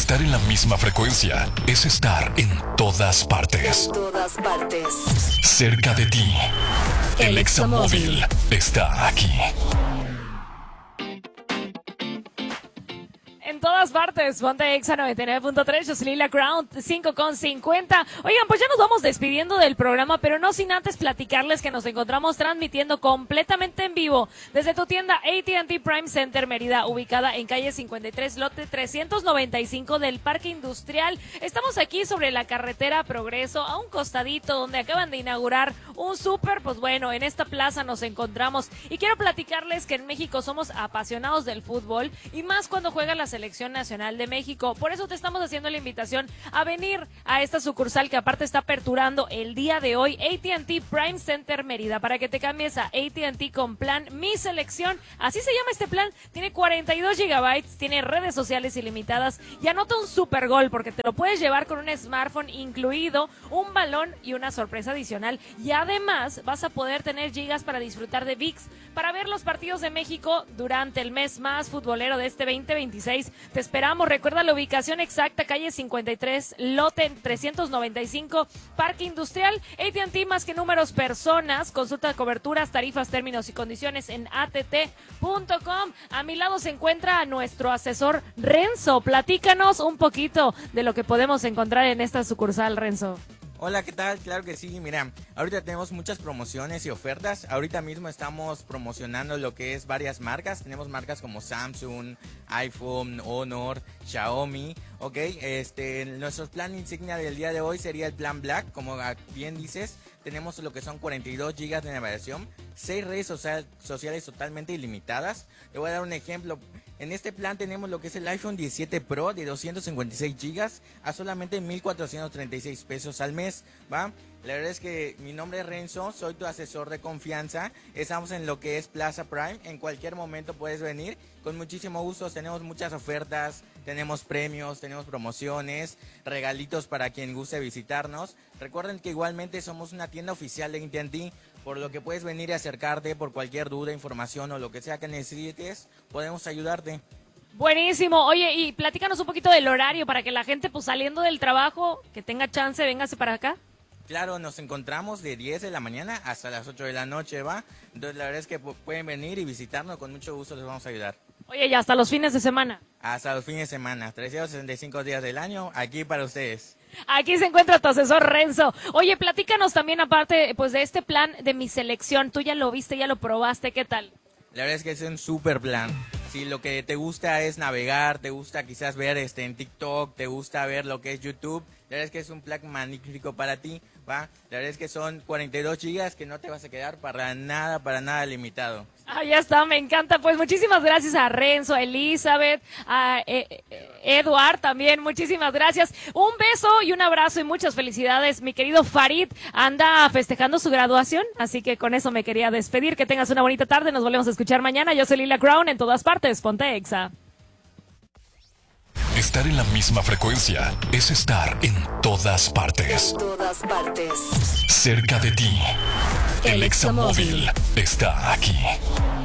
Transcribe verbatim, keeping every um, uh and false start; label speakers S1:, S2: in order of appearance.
S1: Estar en la misma frecuencia es estar en todas partes.
S2: En todas partes.
S1: Cerca de ti. El, El Examóvil está aquí.
S3: En todas partes, ponte Exa noventa y nueve punto tres, yo soy Lila Crown, cinco con cincuenta. Oigan, pues ya nos vamos despidiendo del programa, pero no sin antes platicarles que nos encontramos transmitiendo completamente en vivo desde tu tienda A T and T Prime Center Mérida, ubicada en calle cincuenta y tres, lote trescientos noventa y cinco del Parque Industrial. Estamos aquí sobre la carretera Progreso, a un costadito donde acaban de inaugurar un súper. Pues bueno, en esta plaza nos encontramos y quiero platicarles que en México somos apasionados del fútbol y más cuando juega la selección nacional de México. Por eso te estamos haciendo la invitación a venir a esta sucursal que aparte está aperturando el día de hoy, A T and T Prime Center Mérida, para que te cambies a A T and T con plan Mi Selección. Así se llama este plan. Tiene cuarenta y dos gigabytes, tiene redes sociales ilimitadas y anota un super gol porque te lo puedes llevar con un smartphone incluido, un balón y una sorpresa adicional. Y además vas a poder tener gigas para disfrutar de V I X, para ver los partidos de México durante el mes más futbolero de este veinte veintiséis. Te esperamos. Recuerda la ubicación exacta, calle cincuenta y tres, lote trescientos noventa y cinco, Parque Industrial. A T and T, más que números, personas. Consulta coberturas, tarifas, términos y condiciones en A T T punto com. A mi lado se encuentra nuestro asesor Renzo. Platícanos un poquito de lo que podemos encontrar en esta sucursal, Renzo.
S4: Hola, ¿qué tal? Claro que sí, mira, ahorita tenemos muchas promociones y ofertas. Ahorita mismo estamos promocionando lo que es varias marcas. Tenemos marcas como Samsung, iPhone, Honor, Xiaomi, ok. Este, nuestro plan insignia del día de hoy sería el plan Black, como bien dices. Tenemos lo que son cuarenta y dos gigas de navegación, seis redes social, sociales totalmente ilimitadas. Le voy a dar un ejemplo. En este plan tenemos lo que es el iPhone diecisiete Pro de doscientos cincuenta y seis gigas a solamente mil cuatrocientos treinta y seis pesos al mes, ¿va? La verdad es que mi nombre es Renzo, soy tu asesor de confianza. Estamos en lo que es Plaza Prime. En cualquier momento puedes venir. Con muchísimo gusto. Tenemos muchas ofertas, tenemos premios, tenemos promociones, regalitos para quien guste visitarnos. Recuerden que igualmente somos una tienda oficial de A T and T, por lo que puedes venir y acercarte por cualquier duda, información o lo que sea que necesites. Podemos ayudarte.
S3: Buenísimo. Oye, y platícanos un poquito del horario para que la gente, pues saliendo del trabajo, que tenga chance, véngase para acá.
S4: Claro, nos encontramos de diez de la mañana hasta las ocho de la noche, ¿va? Entonces la verdad es que pueden venir y visitarnos, con mucho gusto les vamos a ayudar.
S3: Oye, y hasta los fines de semana.
S4: Hasta los fines de semana, trescientos sesenta y cinco días del año, aquí para ustedes.
S3: Aquí se encuentra tu asesor Renzo. Oye, platícanos también aparte pues de este plan de Mi Selección. Tú ya lo viste, ya lo probaste, ¿qué tal?
S4: La verdad es que es un súper plan. Si lo que te gusta es navegar, te gusta quizás ver este en TikTok, te gusta ver lo que es YouTube, la verdad es que es un plan magnífico para ti, ¿va? La verdad es que son cuarenta y dos gigas que no te vas a quedar para nada, para nada limitado.
S3: Ah, ya está, me encanta. Pues muchísimas gracias a Renzo, a Elizabeth, a eh, eh, Eduard también, muchísimas gracias. Un beso y un abrazo y muchas felicidades. Mi querido Farid anda festejando su graduación, así que con eso me quería despedir. Que tengas una bonita tarde, nos volvemos a escuchar mañana. Yo soy Lila Crown, en todas partes, ponte Exa.
S1: Estar en la misma frecuencia es estar en todas partes.
S2: En todas partes.
S1: Cerca de ti. El Examóvil está aquí.